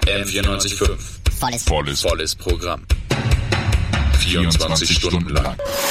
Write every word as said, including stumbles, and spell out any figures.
M vierundneunzig Komma fünf. Volles, volles, volles Programm. vierundzwanzig Stunden lang.